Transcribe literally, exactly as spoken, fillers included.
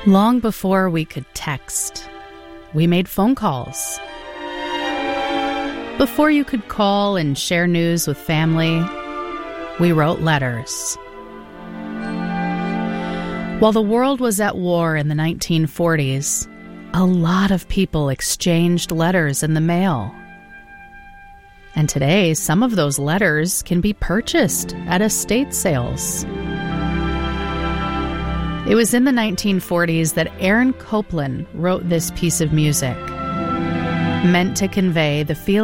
Long before we could text, we made phone calls. Before you could call and share news with family, we wrote letters. While the world was at war in the nineteen forties, a lot of people exchanged letters in the mail. And today, some of those letters can be purchased at estate sales. It was in the nineteen forties that Aaron Copland wrote this piece of music, meant to convey the feeling